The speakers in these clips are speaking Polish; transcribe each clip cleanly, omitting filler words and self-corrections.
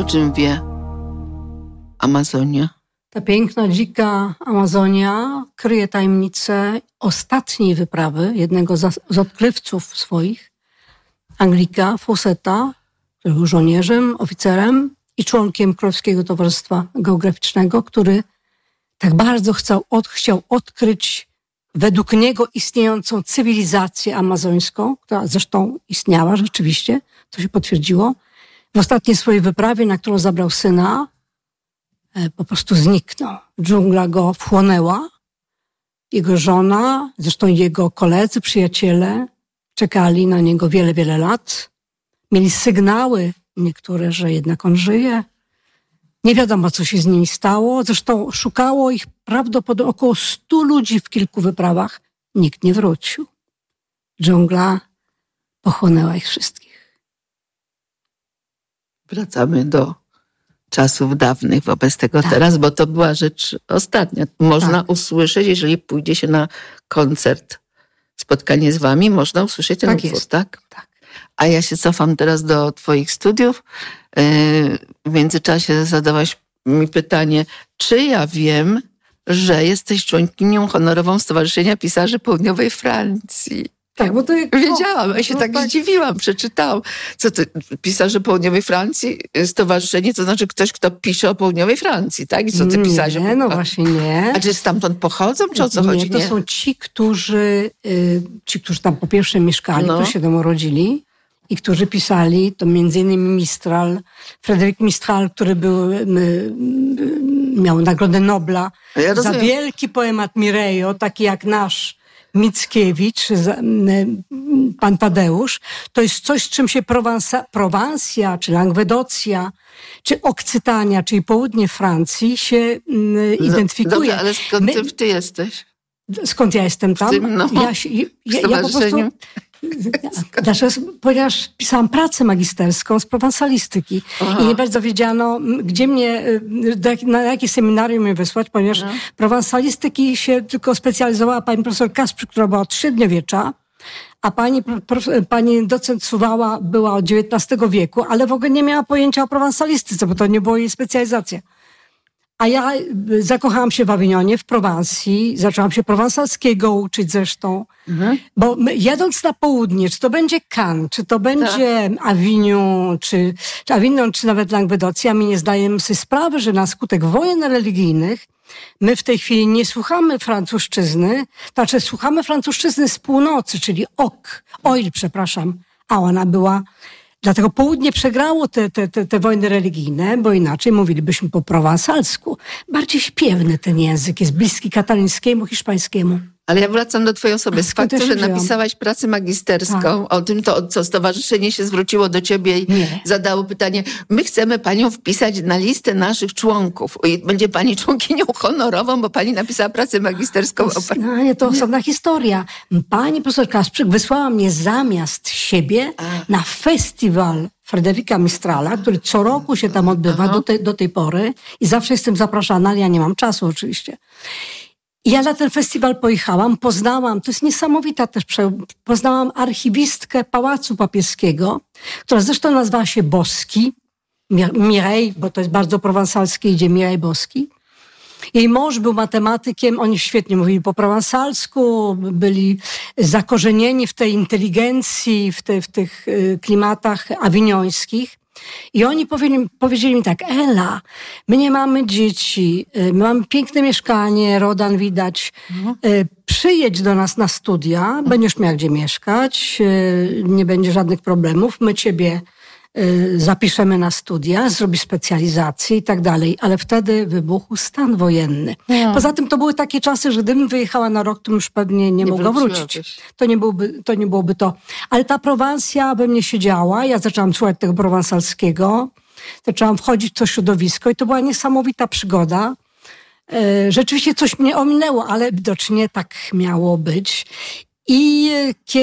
O czym wie Amazonia? Ta piękna, dzika Amazonia kryje tajemnicę ostatniej wyprawy jednego z odkrywców swoich, Anglika Fawcetta, który był żołnierzem, oficerem i członkiem Królewskiego Towarzystwa Geograficznego, który tak bardzo chciał odkryć według niego istniejącą cywilizację amazońską, która zresztą istniała rzeczywiście, to się potwierdziło. W ostatniej swojej wyprawie, na którą zabrał syna, po prostu zniknął. Dżungla go wchłonęła. Jego żona, zresztą jego koledzy, przyjaciele czekali na niego wiele, wiele lat. Mieli sygnały niektóre, że jednak on żyje. Nie wiadomo, co się z nimi stało. Zresztą szukało ich prawdopodobnie około 100 ludzi w kilku wyprawach. Nikt nie wrócił. Dżungla pochłonęła ich wszystkich. Wracamy do czasów dawnych wobec tego teraz, bo to była rzecz ostatnia. Można usłyszeć, jeżeli pójdzie się na koncert, spotkanie z wami, można usłyszeć ten utwór, tak? A ja się cofam teraz do twoich studiów. W międzyczasie zadałaś mi pytanie, czy ja wiem, że jesteś członkinią honorową Stowarzyszenia Pisarzy Południowej Francji. Tak, bo to wiedziałam, ja się tak zdziwiłam, przeczytałam. Co to, Pisarze Południowej Francji, stowarzyszenie, to znaczy ktoś, kto pisze o Południowej Francji, tak? I co ty pisałeś? Nie, no właśnie nie. A czy stamtąd pochodzą, czy o co chodzi? Nie, to są ci, którzy tam po pierwsze mieszkali, którzy się tam urodzili i którzy pisali, to między innymi Mistral, Fryderyk Mistral, który miał Nagrodę Nobla za wielki poemat Mireio, taki jak nasz Mickiewicz, pan Tadeusz, to jest coś, z czym się Prowansja, czy Langwedocja, czy Okcytania, czyli południe Francji się identyfikuje. Dobrze, ale skąd ty jesteś? Skąd ja jestem tam? Ja po prostu... Ponieważ pisałam pracę magisterską z prowansalistyki i nie bardzo wiedziano, gdzie na jakie seminarium mnie wysłać, ponieważ prowansalistyki się tylko specjalizowała pani profesor Kasprzyk, która była od średniowiecza, a pani docent Suwała była od XIX wieku, ale w ogóle nie miała pojęcia o prowansalistyce, bo to nie było jej specjalizacja. A ja zakochałam się w Awignonie, w Prowansji, zaczęłam się prowansalskiego uczyć zresztą, bo jadąc na południe, czy to będzie Cannes, czy to będzie Avignon, czy nawet Langwedocja, my nie zdajemy sobie sprawy, że na skutek wojen religijnych my w tej chwili nie słuchamy francuszczyzny, znaczy słuchamy francuszczyzny z północy, czyli a ona była... Dlatego południe przegrało te wojny religijne, bo inaczej mówilibyśmy po prowansalsku. Bardziej śpiewny ten język, jest bliski katalońskiemu, hiszpańskiemu. Ale ja wracam do twojej osoby. Z faktu, że napisałaś pracę magisterską, o tym, co stowarzyszenie się zwróciło do ciebie i zadało pytanie, my chcemy panią wpisać na listę naszych członków. I będzie pani członkinią honorową, bo pani napisała pracę magisterską. To osobna historia. Pani profesor Kasprzyk wysłała mnie zamiast siebie na festiwal Fryderyka Mistrala, który co roku się tam odbywa do tej pory i zawsze jestem zapraszana, ale ja nie mam czasu oczywiście. I ja na ten festiwal pojechałam, poznałam, to jest niesamowita też, poznałam archiwistkę Pałacu Papieskiego, która zresztą nazywała się Boski, Mireille, bo to jest bardzo prowansalskie, idzie Mireille Boski. Jej mąż był matematykiem, oni świetnie mówili po prowansalsku, byli zakorzenieni w tej inteligencji, w tych klimatach awignońskich. I oni powiedzieli mi tak, Ela, my nie mamy dzieci, my mamy piękne mieszkanie, Rodan widać, przyjedź do nas na studia, będziesz miała gdzie mieszkać, nie będzie żadnych problemów, my ciebie zapiszemy na studia, zrobisz specjalizację i tak dalej, ale wtedy wybuchł stan wojenny. Poza tym to były takie czasy, że gdybym wyjechała na rok, to już pewnie nie mogła wrócić. To nie byłoby to. Ale ta Prowansja we mnie siedziała, ja zaczęłam słuchać tego prowansalskiego, zaczęłam wchodzić w to środowisko i to była niesamowita przygoda. Rzeczywiście coś mnie ominęło, ale widocznie tak miało być. I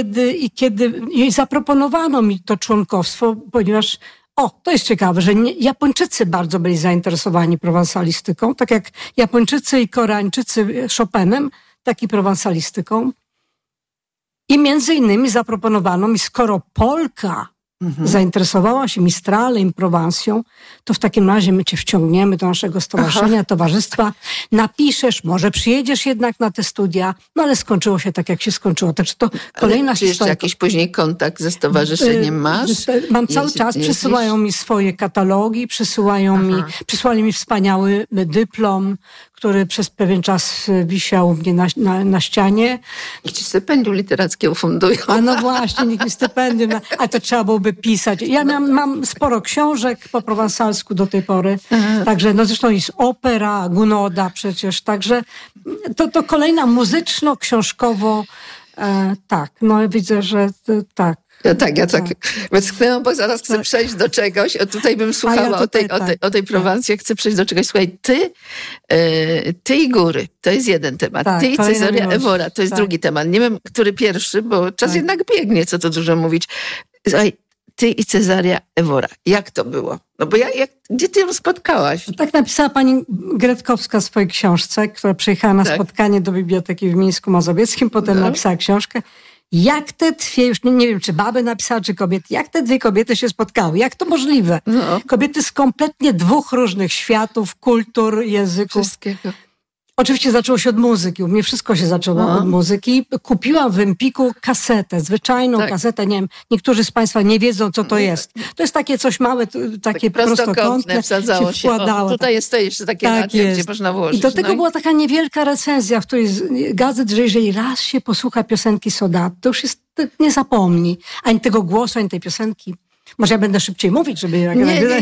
kiedy zaproponowano mi to członkostwo, ponieważ, to jest ciekawe, że Japończycy bardzo byli zainteresowani prowansalistyką, tak jak Japończycy i Koreańczycy Chopinem, tak i prowansalistyką. I między innymi zaproponowano mi, skoro Polka zainteresowała się Mistralem, Prowansją, to w takim razie my cię wciągniemy do naszego stowarzyszenia, towarzystwa, napiszesz, może przyjedziesz jednak na te studia, no ale skończyło się tak, jak się skończyło. Także to kolejna historia. Czy jeszcze jakiś później kontakt ze stowarzyszeniem masz? Mam cały czas, przysyłają mi swoje katalogi, przysłali mi wspaniały dyplom, który przez pewien czas wisiał u mnie na ścianie. Niech ci stypendium literackie ufundują. A no właśnie, niech mi stypendium, a to trzeba byłoby pisać. Ja mam sporo książek po prowansalsku do tej pory, także no zresztą jest opera, Gunoda przecież, także to kolejna muzyczno-książkowo, tak, no widzę, że tak. Ja tak wyschnęłam, bo zaraz chcę przejść do czegoś. Tutaj bym słuchała o tej Prowansji, chcę przejść do czegoś. Słuchaj, ty i góry, to jest jeden temat. Tak, ty i Cezaria Ewora, to jest drugi temat. Nie wiem, który pierwszy, bo czas jednak biegnie, co tu dużo mówić. Słuchaj, ty i Cezaria Ewora. Jak to było? No bo gdzie ty ją spotkałaś? Tak napisała pani Gretkowska w swojej książce, która przyjechała na spotkanie do biblioteki w Mińsku Mazowieckim, potem napisała książkę. Jak te dwie, już nie wiem, czy baby napisała, czy kobiety, jak te dwie kobiety się spotkały? Jak to możliwe? No. Kobiety z kompletnie dwóch różnych światów, kultur, języków. Wszystkiego. Oczywiście zaczęło się od muzyki. U mnie wszystko się zaczęło od muzyki. Kupiłam w Empiku kasetę, zwyczajną kasetę. Nie wiem, niektórzy z Państwa nie wiedzą, co to jest. To jest takie coś małe, takie prostokątne, wsadzało się wkładało. Tutaj jest jeszcze takie radio, gdzie można włożyć. I do tego była taka niewielka recenzja, w której gazet, że jeżeli raz się posłucha piosenki Sodat, to już jest, nie zapomni ani tego głosu, ani tej piosenki. Może ja będę szybciej mówić, żeby jak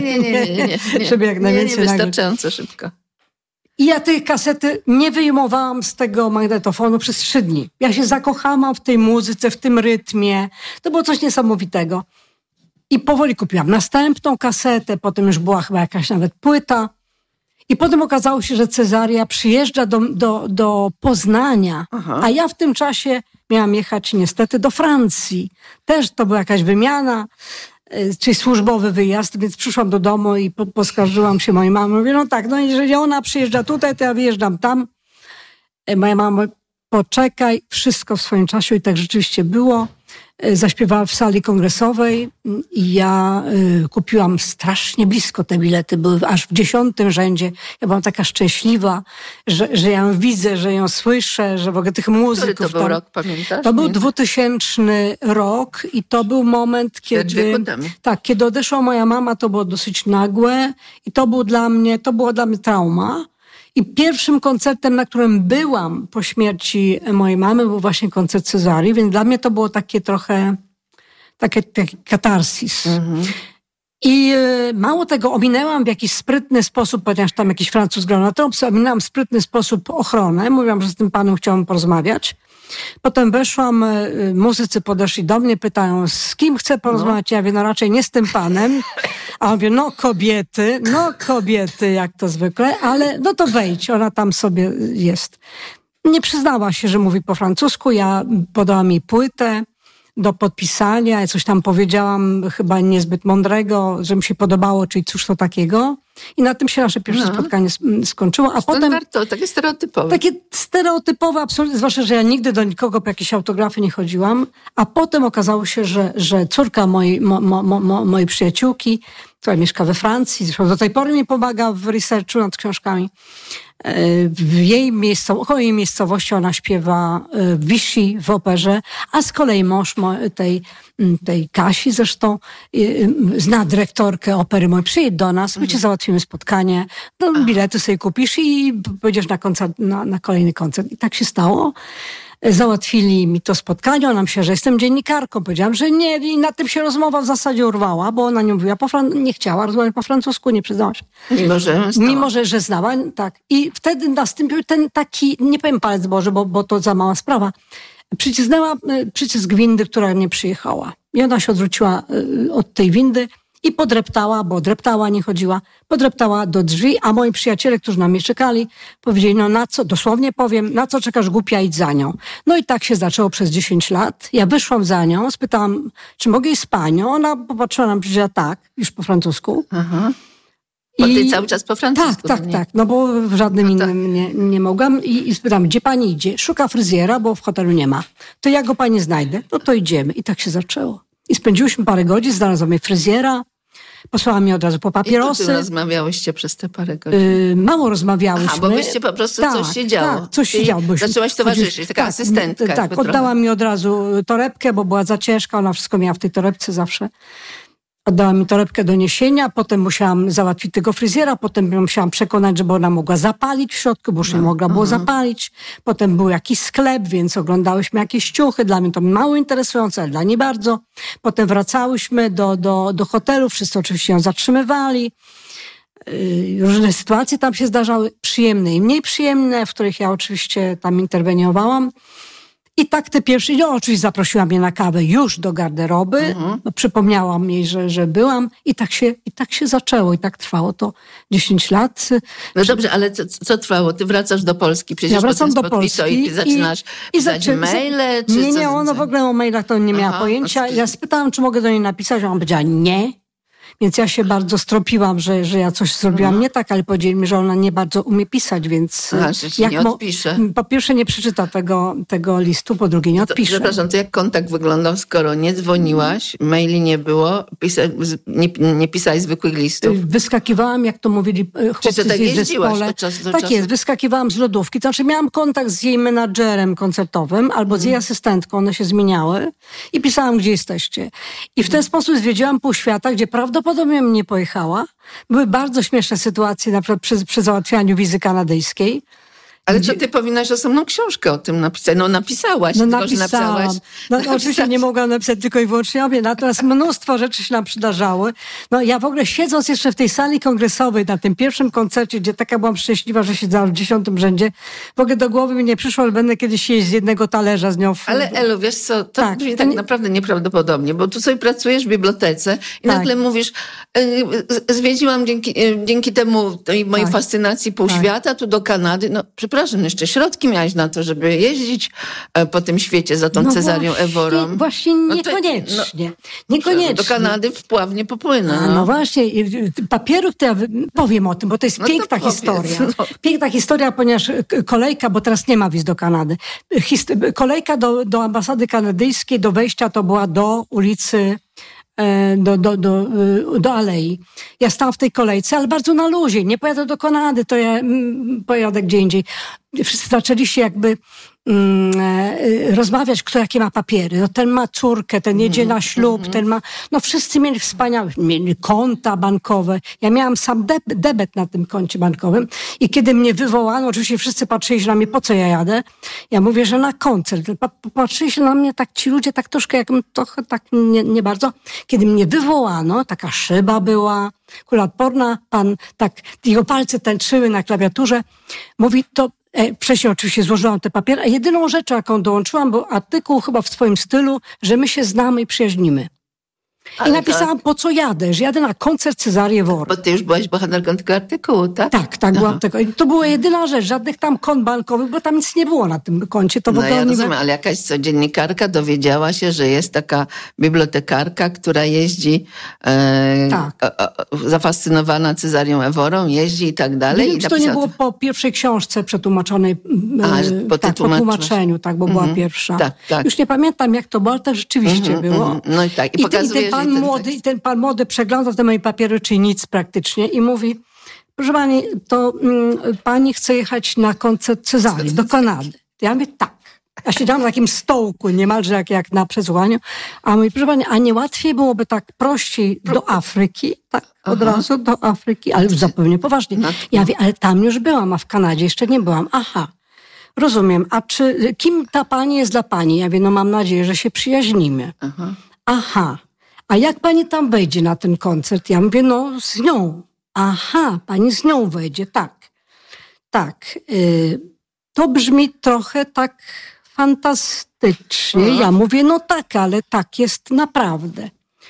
najwięcej wystarczająco szybko. I ja tej kasety nie wyjmowałam z tego magnetofonu przez 3 dni. Ja się zakochałam w tej muzyce, w tym rytmie. To było coś niesamowitego. I powoli kupiłam następną kasetę, potem już była chyba jakaś nawet płyta. I potem okazało się, że Cezaria przyjeżdża do Poznania, a ja w tym czasie miałam jechać niestety do Francji. Też to była jakaś wymiana, czyli służbowy wyjazd, więc przyszłam do domu i poskarżyłam się mojej mamie. Mówię, no tak, no jeżeli ona przyjeżdża tutaj, to ja wyjeżdżam tam. Moja mama mówi, poczekaj, wszystko w swoim czasie i tak rzeczywiście było. Zaśpiewała w sali kongresowej i ja kupiłam strasznie blisko te bilety, były aż w 10. rzędzie. Ja byłam taka szczęśliwa, że ja ją widzę, że ją słyszę, że w ogóle tych muzyków. Który to był rok, pamiętasz? To był 2000 rok i to był moment, kiedy odeszła moja mama, to było dosyć nagłe i to była dla mnie trauma. I pierwszym koncertem, na którym byłam po śmierci mojej mamy, był właśnie koncert Cezarii, więc dla mnie to było takie trochę, taki katarsis. I mało tego, ominęłam w jakiś sprytny sposób, ponieważ tam jakiś Francuz grał na trąbce, ominęłam w sprytny sposób ochronę. Mówiłam, że z tym panem chciałam porozmawiać. Potem weszłam, muzycy podeszli do mnie, pytają, z kim chcę porozmawiać? Ja mówię, no raczej nie z tym panem. A on mówi, no kobiety, jak to zwykle, ale no to wejdź, ona tam sobie jest. Nie przyznała się, że mówi po francusku, ja podałam jej płytę do podpisania, ja coś tam powiedziałam chyba niezbyt mądrego, że mi się podobało, czyli cóż to takiego. I na tym się nasze pierwsze spotkanie skończyło. A potem takie stereotypowe. Takie stereotypowe, absolutnie, zwłaszcza, że ja nigdy do nikogo po jakieś autografy nie chodziłam. A potem okazało się, że córka mojej przyjaciółki, która mieszka we Francji, zresztą do tej pory mi pomaga w researchu nad książkami, około jej miejscowości ona śpiewa w Vichy w operze, a z kolei mąż tej Kasi zresztą zna dyrektorkę opery mojej. Przyjedź do nas, my ci załatwimy spotkanie, bilety sobie kupisz i pójdziesz na koncert, na kolejny koncert. I tak się stało. Załatwili mi to spotkanie, ona myślała, że jestem dziennikarką. Powiedziałam, że nie, i na tym się rozmowa w zasadzie urwała, bo ona nie mówiła nie chciała rozmawiać po francusku, nie przyznała się. Mimo, że znała, tak. I wtedy nastąpił ten taki, nie powiem palec Boży, bo to za mała sprawa, przycisnęła przycisk windy, która nie przyjechała. I ona się odwróciła od tej windy i podreptała, bo dreptała, nie chodziła, podreptała do drzwi, a moi przyjaciele, którzy na mnie czekali, powiedzieli, no na co, dosłownie powiem, na co czekasz głupia, idź za nią. No i tak się zaczęło przez 10 lat. Ja wyszłam za nią, spytałam, czy mogę iść z panią? Ona popatrzyła na mnie, powiedziała tak, już po francusku. Bo ty cały czas po francusku. Tak, no bo w żadnym innym nie mogłam. I spytam, gdzie pani idzie? Szuka fryzjera, bo w hotelu nie ma. To ja go pani znajdę. No to idziemy. I tak się zaczęło. I spędziłyśmy parę godzin, znalazłam jej fryzjera, posłała mi od razu po papierosy. I rozmawiałyście przez te parę godzin? Mało rozmawiałyśmy. Bo byście po prostu coś się działo. Tak, coś się działo. Zaczęłaś towarzyszyć, taka asystentka. Tak, oddała mi od razu torebkę, bo była za ciężka, ona wszystko miała w tej torebce zawsze. Oddała mi torebkę do niesienia, potem musiałam załatwić tego fryzjera, potem musiałam przekonać, żeby ona mogła zapalić w środku, bo już nie mogła było zapalić. Potem był jakiś sklep, więc oglądałyśmy jakieś ciuchy. Dla mnie to mało interesujące, ale dla niej bardzo. Potem wracałyśmy do hotelu, wszyscy oczywiście ją zatrzymywali. Różne sytuacje tam się zdarzały, przyjemne i mniej przyjemne, w których ja oczywiście tam interweniowałam. I tak te pierwsze, oczywiście zaprosiła mnie na kawę już do garderoby, przypomniałam jej, że byłam i tak się zaczęło i tak trwało to 10 lat. No dobrze, ale co trwało? Ty wracasz do Polski, przecież ja wracam do Polski i zaczynasz pisać maile? Czy nie, ona w ogóle o mailach to nie miała pojęcia. Ja spytałam, czy mogę do niej napisać, a ona powiedziała nie. Więc ja się bardzo stropiłam, że ja coś zrobiłam nie tak, ale powiedzieli mi, że ona nie bardzo umie pisać, więc że nie odpisze. Po pierwsze nie przeczyta tego listu, po drugie nie odpisze. Przepraszam, to jak kontakt wyglądał, skoro nie dzwoniłaś, maili nie było, nie pisałeś zwykłych listów? Wyskakiwałam, jak to mówili chłopcy tak z jej zespole. Od czasu do tak czasu? jest, wyskakiwałam z lodówki. To znaczy miałam kontakt z jej menadżerem koncertowym albo z jej asystentką, one się zmieniały i pisałam, gdzie jesteście. I w ten sposób zwiedziłam pół świata, gdzie prawdopodobnie mnie pojechała. Były bardzo śmieszne sytuacje, na przykład przy załatwianiu wizy kanadyjskiej. Ale to ty powinnaś osobną książkę o tym napisać. No napisałaś, tylko że napisałaś. Oczywiście nie mogłam napisać tylko i wyłącznie obie, natomiast mnóstwo rzeczy się nam przydarzały. No ja w ogóle siedząc jeszcze w tej sali kongresowej na tym pierwszym koncercie, gdzie taka byłam szczęśliwa, że siedziałam w 10. rzędzie, w ogóle do głowy mi nie przyszło, że będę kiedyś jeść z jednego talerza z nią. Ale Elu, wiesz co, to brzmi tak naprawdę nieprawdopodobnie, bo tu sobie pracujesz w bibliotece i nagle mówisz, zwiedziłam dzięki temu tej mojej fascynacji pół świata, tu do Kanady. No przepraszam, jeszcze środki miałaś na to, żeby jeździć po tym świecie za tą Cezarią Eworą. Właśnie niekoniecznie. Niekoniecznie. Do Kanady wpławnie popłynę. No właśnie, papieru, to ja powiem o tym, bo to jest piękna historia. Piękna historia, ponieważ kolejka, bo teraz nie ma wiz do Kanady. Kolejka do ambasady kanadyjskiej, do wejścia to była do ulicy do alei. Ja stałam w tej kolejce, ale bardzo na luzie. Nie pojadę do Kanady, to ja pojadę gdzie indziej. Wszyscy zaczęli się jakby rozmawiać, kto jakie ma papiery. No ten ma córkę, ten jedzie na ślub, ten ma... No wszyscy mieli wspaniałe, mieli konta bankowe. Ja miałam sam debet na tym koncie bankowym i kiedy mnie wywołano, oczywiście wszyscy patrzyli się na mnie, po co ja jadę. Ja mówię, że na koncert. Patrzyli się na mnie tak ci ludzie, tak troszkę jak trochę tak nie bardzo. Kiedy mnie wywołano, taka szyba była, kuloodporna, pan tak, jego palce tańczyły na klawiaturze. Mówi, to wcześniej oczywiście złożyłam te papiery, a jedyną rzeczą, jaką dołączyłam, był artykuł chyba w swoim stylu, że my się znamy i przyjaźnimy. I napisałam, po co jadę, że jadę na koncert Cezarii Ewora. Bo ty już byłaś bohaterką tego artykułu, tak? Tak, byłam tego. I to była jedyna rzecz, żadnych tam kont bankowych, bo tam nic nie było na tym koncie. To ja rozumiem, ale jakaś dziennikarka dowiedziała się, że jest taka bibliotekarka, która jeździ zafascynowana Cezarią Eworą, jeździ i tak dalej. Nie wiem, czy to nie było po pierwszej książce przetłumaczonej, po tłumaczeniu, bo była pierwsza. Tak. Już nie pamiętam, jak to było, ale tak rzeczywiście było. No i tak. I ten pan młody przegląda te moje papiery, czyli nic praktycznie i mówi, proszę pani, to pani chce jechać na koncert Cezarii do Kanady. Ja mówię, tak. Ja siedziałam na takim stołku, niemalże jak na przesłuchaniu, a mówi, proszę pani, a nie łatwiej byłoby tak prościej do Afryki, tak od razu do Afryki, ale zupełnie poważnie. Ja mówię, ale tam już byłam, a w Kanadzie jeszcze nie byłam. Aha. Rozumiem. A kim ta pani jest dla pani? Ja mówię, no mam nadzieję, że się przyjaźnimy. Aha. A jak pani tam wejdzie na ten koncert? Ja mówię, no z nią. Aha, pani z nią wejdzie, tak. Tak. To brzmi trochę tak fantastycznie. Ja mówię, no tak, ale tak jest naprawdę.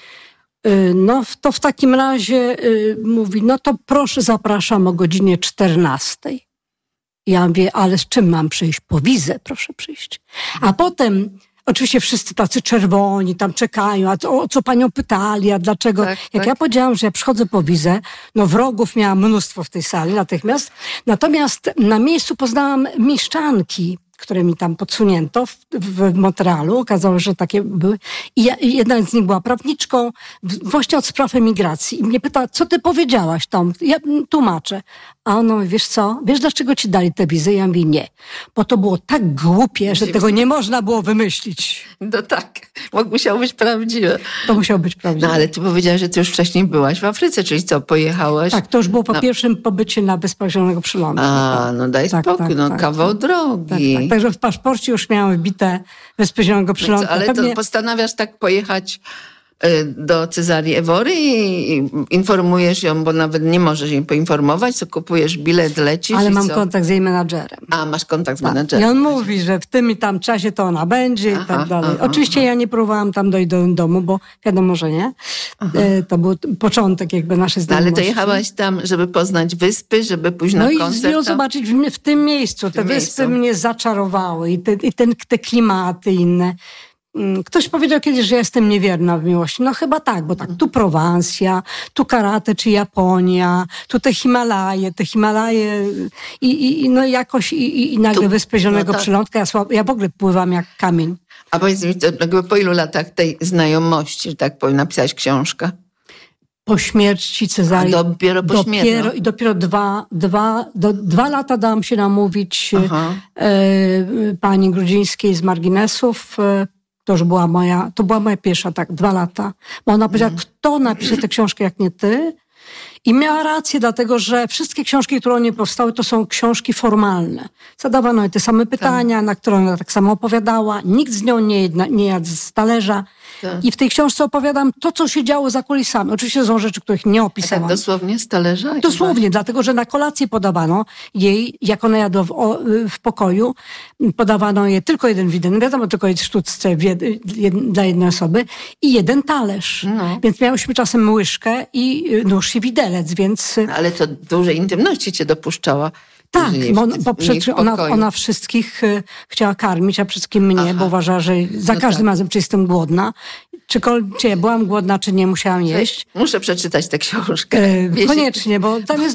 No to w takim razie mówi, no to proszę, zapraszam o godzinie 14. Ja mówię, ale z czym mam przyjść? Po wizę proszę przyjść. A potem oczywiście wszyscy tacy czerwoni tam czekają, a o co panią pytali, a dlaczego? Ja powiedziałam, że ja przychodzę po wizę, no wrogów miałam mnóstwo w tej sali natychmiast, natomiast na miejscu poznałam mieszczanki które mi tam podsunięto w Montrealu. Okazało się, że takie były. I jedna z nich była prawniczką właśnie od spraw emigracji. I mnie pytała, co ty powiedziałaś tam? Ja tłumaczę. A ona mówi, wiesz co? Wiesz, dlaczego ci dali tę wizę? Ja mówię, nie. Bo to było tak głupie, że tego nie można było wymyślić. No tak. Musiało być prawdziwe. To musiało być prawdziwe. No ale ty powiedziałaś, że ty już wcześniej byłaś w Afryce, czyli co, pojechałaś? Tak, to już było po pierwszym pobycie na Wyspach Zielonego Przylądu. No daj spokój, kawał drogi. Tak. Także w paszporcie już miałam wbite Wyspy Zielonego Przylądu. Ale to postanawiasz tak pojechać do Cezarii Ewory i informujesz ją, bo nawet nie możesz jej poinformować, co kupujesz bilet, lecisz. Ale mam kontakt z jej menadżerem. Masz kontakt z menadżerem. I on mówi, że w tym i tam czasie to ona będzie i tak dalej. Oczywiście ja nie próbowałam tam dojść do domu, bo wiadomo, że nie. To był początek jakby naszej znajomości. Ale to jechałaś tam, żeby poznać wyspy, żeby pójść na koncert. No i ją zobaczyć w tym miejscu. Te wyspy mnie zaczarowały i te klimaty inne. Ktoś powiedział kiedyś, że jestem niewierna w miłości. No chyba tak, bo tak, tu Prowansja, tu Karate czy Japonia, tu te Himalaje i no jakoś i nagle Wyspy Zielonego Przylądka. Ja w ogóle pływam jak kamień. A powiedz mi, po ilu latach tej znajomości, że tak powiem, napisałaś książkę? Po śmierci Cezarii. Dopiero po śmierci. Dopiero dwa lata dałam się namówić pani Grudzińskiej z Marginesów. To była moja pierwsza, 2 lata. Bo ona powiedziała, kto napisze tę książkę jak nie ty? I miała rację, dlatego że wszystkie książki, które o niej powstały, to są książki formalne. Zadawano jej te same pytania, na które ona tak samo opowiadała. Nikt z nią nie jadł z talerza. Tak. I w tej książce opowiadam to, co się działo za kulisami. Oczywiście są rzeczy, których nie opisałam. A tak dosłownie z talerza? Dosłownie, dlatego że na kolację podawano jej, jak ona jadła w pokoju, podawano jej tylko jeden widelec, wiadomo, tylko jest w sztuczce dla jednej osoby i jeden talerz. No. Więc miałyśmy czasem łyżkę i nóż i widelec, więc... Ale to dużej intymności cię dopuszczała. Tak, bo przecież ona wszystkich chciała karmić, a przede wszystkim mnie, bo uważała, że za każdym razem, czy jestem głodna, czy ja byłam głodna, czy nie, musiałam jeść. Muszę przeczytać tę książkę. Koniecznie, bo tam jest